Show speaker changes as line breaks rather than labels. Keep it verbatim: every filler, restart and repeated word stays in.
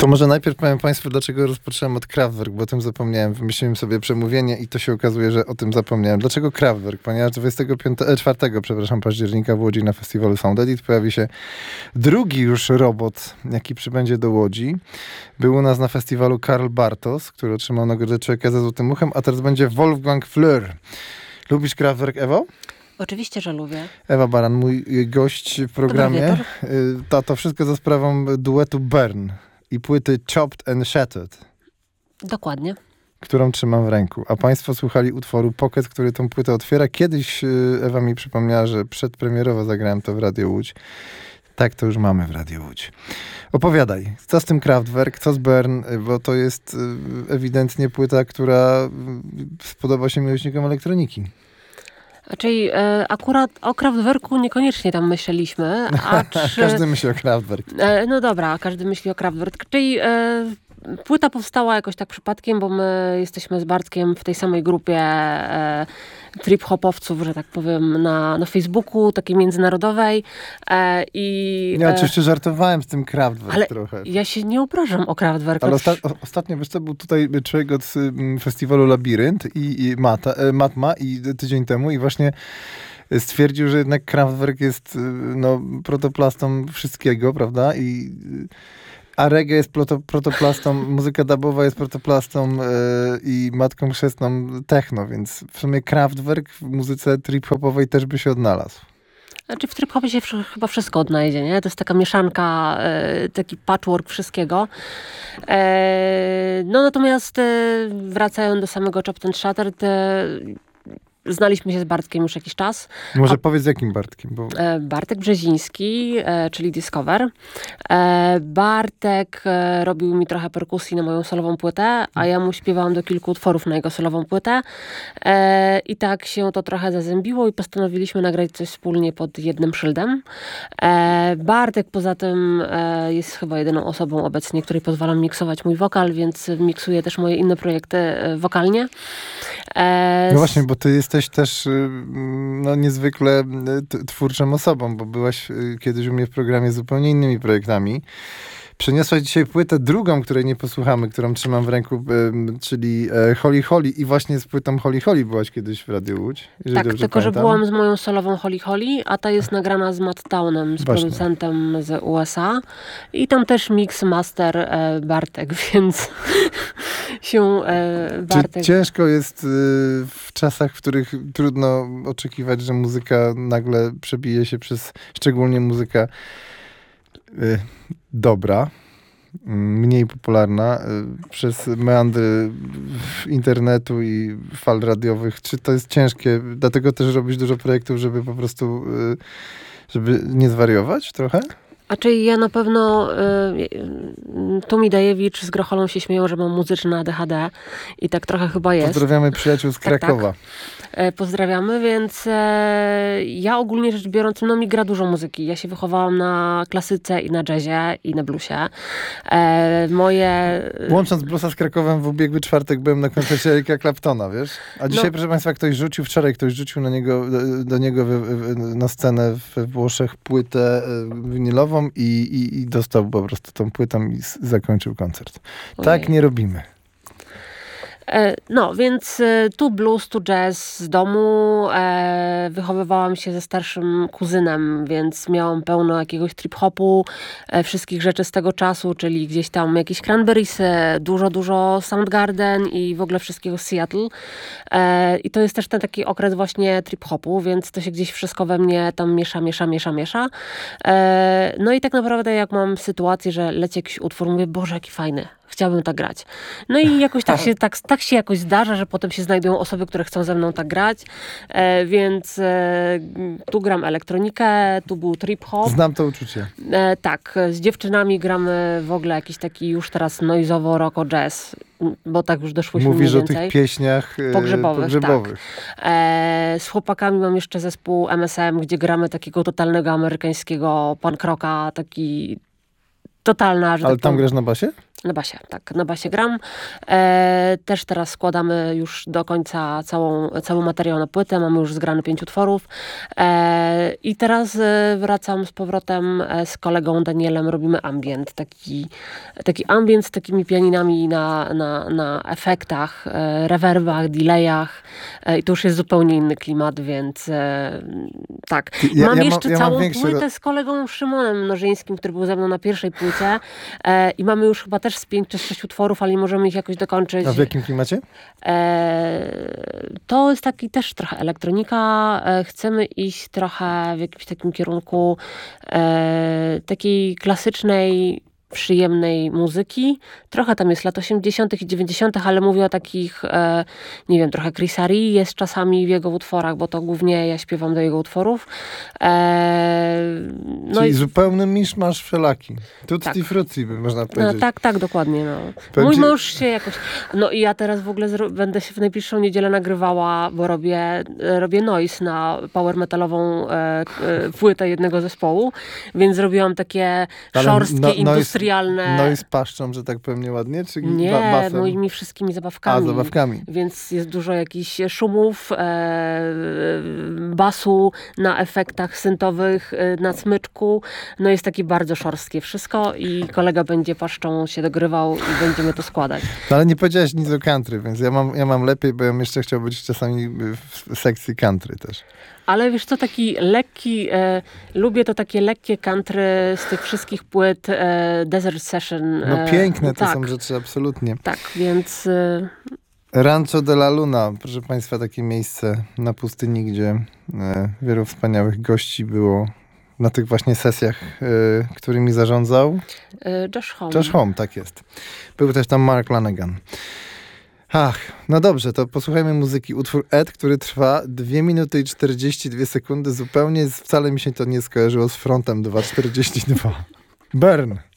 To może najpierw powiem Państwu, dlaczego rozpocząłem od Kraftwerk, bo o tym zapomniałem. Wymyśliłem sobie przemówienie i to się okazuje, że o tym zapomniałem. Dlaczego Kraftwerk? Ponieważ dwudziestego czwartego przepraszam, października w Łodzi na festiwalu Sound Edit pojawi się drugi już robot, jaki przybędzie do Łodzi. Był u nas na festiwalu Karl Bartos, który otrzymał nagrodę Człowieka ze złotym uchem, a teraz będzie Wolfgang Flür. Lubisz Kraftwerk, Ewo?
Oczywiście, że lubię.
Ewa Baran, mój gość w programie. To, to wszystko za sprawą duetu Burn i płyty Chopped and Shattered.
Dokładnie.
Którą trzymam w ręku. A Państwo słuchali utworu Pocket, który tą płytę otwiera. Kiedyś Ewa mi przypomniała, że przedpremierowo zagrałem to w Radio Łódź. Tak to już mamy w Radio Łódź. Opowiadaj, co z tym Kraftwerk, co z Burn, bo to jest ewidentnie płyta, która spodoba się miłośnikom elektroniki.
Czyli e, akurat o Kraftwerku niekoniecznie tam myśleliśmy. A czy,
każdy myśli o Kraftwerk.
E, no dobra, każdy myśli o Kraftwerk. Czyli e, płyta powstała jakoś tak przypadkiem, bo my jesteśmy z Bartkiem w tej samej grupie e, trip-hopowców, że tak powiem, na, na Facebooku, takiej międzynarodowej. E, i,
ja oczywiście e, żartowałem z tym Kraftwerk
ale
trochę.
Ja się nie obrażam o Kraftwerk.
Ale osta- ostatnio, wiesz co, był tutaj człowiek od y, festiwalu Labirynt i, i Mata, y, Matma i tydzień temu i właśnie stwierdził, że jednak Kraftwerk jest y, no, protoplastą wszystkiego, prawda? I y, a reggae jest proto, protoplastą, muzyka dubowa jest protoplastą yy, i matką chrzestną techno, więc w sumie Kraftwerk w muzyce trip-hopowej też by się odnalazł.
Znaczy w trip-hopie się w, chyba wszystko odnajdzie, nie? To jest taka mieszanka, e, taki patchwork wszystkiego. E, no natomiast e, wracając do samego Chopped and Shattered, e, znaliśmy się z Bartkiem już jakiś czas.
Może a, powiedz jakim Bartkiem? Bo...
E, Bartek Brzeziński, e, czyli Discover. E, Bartek e, robił mi trochę perkusji na moją solową płytę, a ja mu śpiewałam do kilku utworów na jego solową płytę. E, I tak się to trochę zazębiło i postanowiliśmy nagrać coś wspólnie pod jednym szyldem. E, Bartek poza tym e, jest chyba jedyną osobą obecnie, której pozwalam miksować mój wokal, więc miksuje też moje inne projekty e, wokalnie. E,
no właśnie, bo ty jesteś też no, niezwykle t- twórczą osobą, bo byłaś kiedyś u mnie w programie z zupełnie innymi projektami. Przeniosłaś dzisiaj płytę drugą, której nie posłuchamy, którą trzymam w ręku, y, czyli e, Holy Holy i właśnie z płytą Holy Holy byłaś kiedyś w Radio Łódź.
Tak, tylko pamiętam. Że byłam z moją solową Holy Holy, a ta jest nagrana z Matt Townem, z właśnie. Producentem z U S A i tam też mix master e, Bartek, więc się e, Bartek...
Czy ciężko jest y, w czasach, w których trudno oczekiwać, że muzyka nagle przebije się przez, szczególnie muzyka y, dobra, mniej popularna, przez meandry internetu i fal radiowych. Czy to jest ciężkie? Dlatego też robić dużo projektów, żeby po prostu, żeby nie zwariować trochę?
A czyli ja na pewno, y, Tumi Dajewicz z Grocholą się śmieją, że mam muzyczne A D H D i tak trochę chyba jest.
Pozdrawiamy przyjaciół z Krakowa.
Tak, tak. Pozdrawiamy, więc e, ja ogólnie rzecz biorąc, no mi gra dużo muzyki. Ja się wychowałam na klasyce i na jazzie i na bluesie. E, moje...
Łącząc bluesa z Krakowem w ubiegły czwartek byłem na koncercie Erika Claptona, wiesz? A dzisiaj, no. proszę Państwa, ktoś rzucił, wczoraj ktoś rzucił na niego, do, do niego w, w, na scenę we Włoszech płytę winylową i, i, i dostał po prostu tą płytą i z, zakończył koncert. Ojej. Tak nie robimy.
No, więc tu blues, tu jazz z domu. E, wychowywałam się ze starszym kuzynem, więc miałam pełno jakiegoś trip-hopu, e, wszystkich rzeczy z tego czasu, czyli gdzieś tam jakieś Cranberriesy, dużo, dużo Soundgarden i w ogóle wszystkiego z Seattle. E, I to jest też ten taki okres właśnie trip-hopu, więc to się gdzieś wszystko we mnie tam miesza, miesza, miesza, miesza. E, no i tak naprawdę jak mam sytuację, że leci jakiś utwór, mówię, Boże, jaki fajny. Chciałabym tak grać. No i jakoś tak się, tak, tak się jakoś zdarza, że potem się znajdują osoby, które chcą ze mną tak grać, e, więc e, tu gram elektronikę, tu był trip-hop.
Znam to uczucie.
E, tak, z dziewczynami gramy w ogóle jakiś taki już teraz noizowo rocko jazz, bo tak już doszłyśmy mniej
więcej.
więcej.
Mówisz o tych pieśniach e,
pogrzebowych.
pogrzebowych.
Tak. E, z chłopakami mam jeszcze zespół M S M, gdzie gramy takiego totalnego amerykańskiego punk rocka, taki totalna.
Ale tam grasz na basie?
Na basie, tak, na basie gram. E, też teraz składamy już do końca całą, cały materiał na płytę, mamy już zgrane pięć utworów. E, I teraz e, wracam z powrotem e, z kolegą Danielem, robimy ambient, taki, taki ambient z takimi pianinami na, na, na efektach, e, rewerbach, delayach e, i to już jest zupełnie inny klimat, więc e, tak.
Ja-
mam
ja mam-
jeszcze
ja mam
całą
większy
płytę
ro-
z kolegą Szymonem Mnożyńskim, który był ze mną na pierwszej płycie e, i mamy już chyba też z pięć czy sześć utworów, ale nie możemy ich jakoś dokończyć.
A w jakim klimacie?
E, to jest taki też trochę elektronika. E, chcemy iść trochę w jakimś takim kierunku e, takiej klasycznej, przyjemnej muzyki. Trochę tam jest lat osiemdziesiątych i dziewięćdziesiątych, ale mówię o takich, e, nie wiem, trochę Chrisa Ri jest czasami w jego utworach, bo to głównie ja śpiewam do jego utworów. E, no
Czyli
i,
zupełny miszmasz wszelaki. Tutti
Tak.
frutti, by można
no,
powiedzieć.
tak, tak, dokładnie. No.
Powiem
Mój
ci-
mąż się jakoś... No i ja teraz w ogóle zro... będę się w najbliższą niedzielę nagrywała, bo robię, e, robię noise na power metalową e, e, płytę jednego zespołu, więc zrobiłam takie
Ale
szorstkie,
no- noise-
industrialne...
No i z paszczą, że tak powiem, nieładnie? Czy
Nie,
ba- basem?
moimi wszystkimi
A,
zabawkami.
zabawkami.
Więc jest dużo jakichś szumów, e, basu na efektach syntowych, e, na smyczku. No jest takie bardzo szorstkie wszystko i kolega będzie paszczą się dogrywał i będziemy to składać.
No ale nie powiedziałaś nic o country, więc ja mam, ja mam lepiej, bo ja bym jeszcze chciał być czasami w sekcji country też.
Ale wiesz co, taki lekki, e, lubię to takie lekkie country z tych wszystkich płyt e, Desert Session.
No
e,
piękne to
tak,
są rzeczy, absolutnie.
Tak, więc e,
Rancho de la Luna, proszę Państwa, takie miejsce na pustyni, gdzie e, wielu wspaniałych gości było na tych właśnie sesjach, e, którymi zarządzał
e, Josh Homme.
Josh Homme, tak jest. Był też tam Mark Lanegan. Ach, no dobrze, to posłuchajmy muzyki. Utwór Ed, który trwa dwie minuty i czterdzieści dwie sekundy. Zupełnie, wcale mi się to nie skojarzyło z Frontem dwa czterdzieści dwa. Burn.